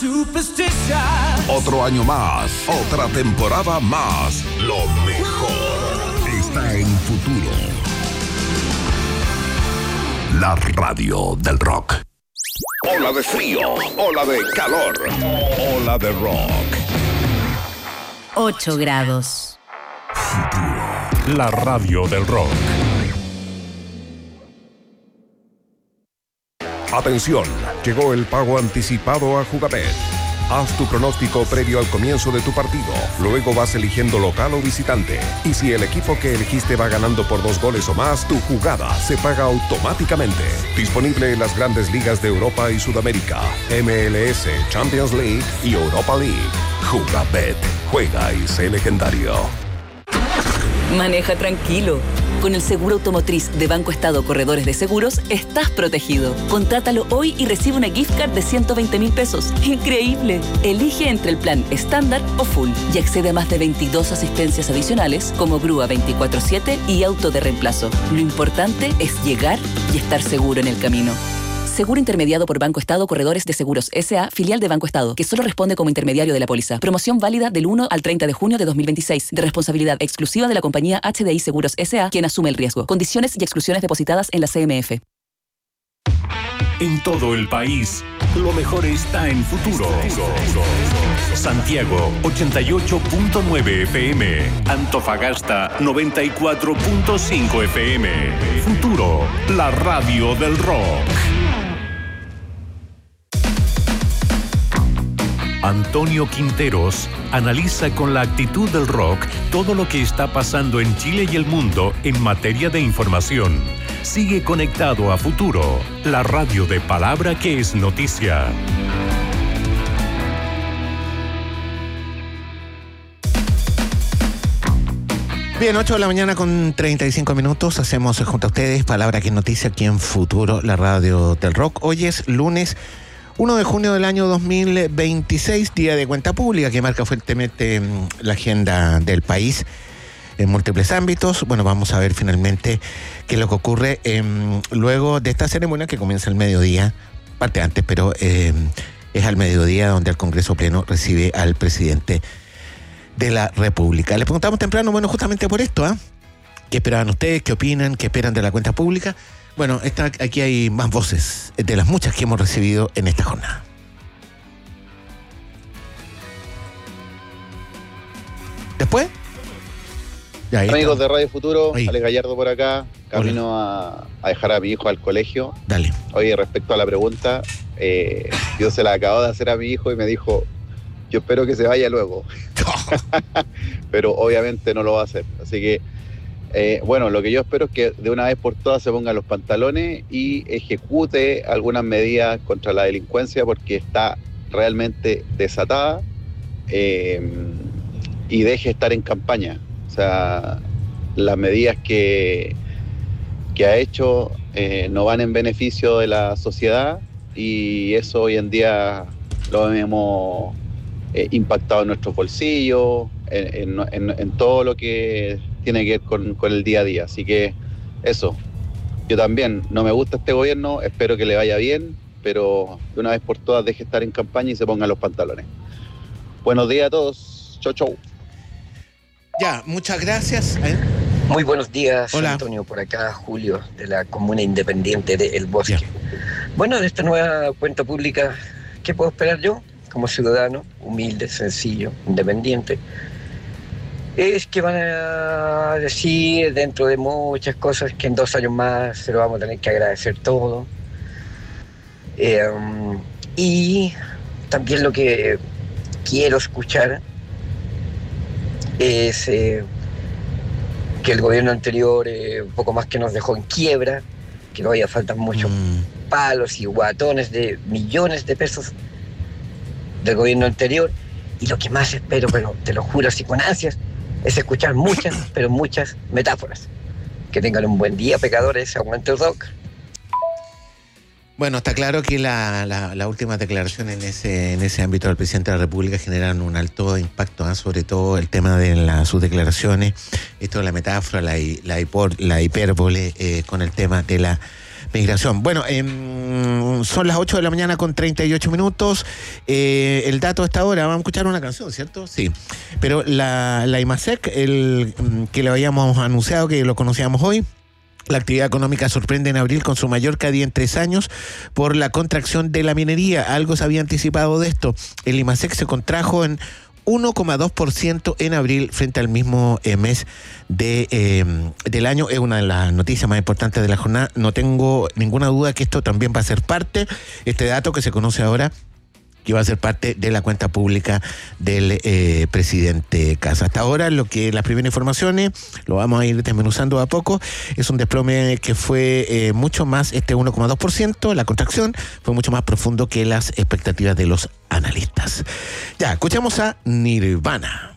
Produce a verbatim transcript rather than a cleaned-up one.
Otro año más, otra temporada más. Lo mejor está en Futuro. La radio del rock. Ola de frío, ola de calor, ola de rock. ocho grados. Futuro. La radio del rock. Atención, llegó el pago anticipado a Jugabet. Haz tu pronóstico previo al comienzo de tu partido. Luego vas eligiendo local o visitante. Y si el equipo que elegiste va ganando por dos goles o más, tu jugada se paga automáticamente. Disponible en las grandes ligas de Europa y Sudamérica, M L S, Champions League y Europa League. Jugabet. Juega y sé legendario. Maneja tranquilo. Con el seguro automotriz de Banco Estado Corredores de Seguros, estás protegido. Contrátalo hoy y recibe una gift card de ciento veinte mil pesos. ¡Increíble! Elige entre el plan estándar o full y accede a más de veintidós asistencias adicionales como grúa veinticuatro siete y auto de reemplazo. Lo importante es llegar y estar seguro en el camino. Seguro intermediado por Banco Estado Corredores de Seguros S A, filial de Banco Estado, que solo responde como intermediario de la póliza. Promoción válida del uno al treinta de junio de dos mil veintiséis, de responsabilidad exclusiva de la compañía H D I Seguros S A, quien asume el riesgo. Condiciones y exclusiones depositadas en la C M F. En todo el país, lo mejor está en Futuro. Santiago, ochenta y ocho punto nueve F M. Antofagasta, noventa y cuatro punto cinco F M. Futuro, la radio del rock. Antonio Quinteros analiza con la actitud del rock todo lo que está pasando en Chile y el mundo en materia de información. Sigue conectado a Futuro, la radio de palabra que es noticia. Bien, ocho de la mañana con treinta y cinco minutos. Hacemos junto a ustedes Palabra que es noticia aquí en Futuro, la radio del rock. Hoy es lunes uno de junio del año dos mil veintiséis, día de cuenta pública, que marca fuertemente la agenda del país en múltiples ámbitos. Bueno, vamos a ver finalmente qué es lo que ocurre eh, luego de esta ceremonia que comienza al mediodía, parte antes, pero eh, es al mediodía donde el Congreso Pleno recibe al presidente de la República. Les preguntamos temprano, bueno, justamente por esto, ¿ah? ¿eh? ¿Qué esperaban ustedes? ¿Qué opinan? ¿Qué esperan de la cuenta pública? Bueno, esta, aquí hay más voces de las muchas que hemos recibido en esta jornada. ¿Después? Ya, amigos de Radio Futuro, ahí. Alex Gallardo por acá, camino a, a dejar a mi hijo al colegio. Dale. Oye, respecto a la pregunta, eh, yo se la acabo de hacer a mi hijo y me dijo, yo espero que se vaya luego. Pero obviamente no lo va a hacer, así que Eh, bueno, lo que yo espero es que de una vez por todas se pongan los pantalones y ejecute algunas medidas contra la delincuencia, porque está realmente desatada, eh, y deje de estar en campaña. O sea, las medidas que, que ha hecho eh, no van en beneficio de la sociedad, y eso hoy en día lo hemos eh, impactado en nuestros bolsillos, en, en, en, en todo lo que tiene que ver con, con el día a día. Así que eso, yo también no me gusta este gobierno, espero que le vaya bien, pero de una vez por todas deje estar en campaña y se pongan los pantalones. Buenos días a todos, chau chau. Ya, muchas gracias. ¿Eh? Muy buenos días. Hola. Antonio, por acá, Julio, de la Comuna Independiente de El Bosque. Ya. Bueno, de esta nueva cuenta pública, ¿qué puedo esperar yo como ciudadano, humilde, sencillo, independiente? Es que van a decir, dentro de muchas cosas, que en dos años más se lo vamos a tener que agradecer todo. Eh, y también lo que quiero escuchar es eh, que el gobierno anterior, eh, un poco más que nos dejó en quiebra, que todavía faltan muchos mm. palos y guatones de millones de pesos del gobierno anterior. Y lo que más espero, pero te lo juro así con ansias, es escuchar muchas, pero muchas metáforas. Que tengan un buen día, pecadores, aguante el rock. Bueno, está claro que la, la, la última declaración en ese, en ese ámbito del presidente de la República generan un alto impacto, ¿eh? Sobre todo el tema de la, sus declaraciones, esto de la metáfora, la, la, hipor, la hipérbole, eh, con el tema de la migración. Bueno, eh, son las ocho de la mañana con treinta y ocho minutos. Eh, el dato a esta hora, vamos a escuchar una canción, ¿cierto? Sí. Pero la, la IMASEC, el que lo habíamos anunciado, que lo conocíamos hoy, la actividad económica sorprende en abril con su mayor caída en tres años por la contracción de la minería. Algo se había anticipado de esto. El IMASEC se contrajo en uno coma dos por ciento en abril frente al mismo eh, mes de, eh, del año. Es una de las noticias más importantes de la jornada. No tengo ninguna duda que esto también va a ser parte, este dato que se conoce ahora, que va a ser parte de la cuenta pública del eh, presidente Kast. Hasta ahora, lo que las primeras informaciones, lo vamos a ir desmenuzando a poco, es un desplome que fue eh, mucho más, este uno coma dos por ciento, la contracción fue mucho más profundo que las expectativas de los analistas. Ya, escuchamos a Nirvana.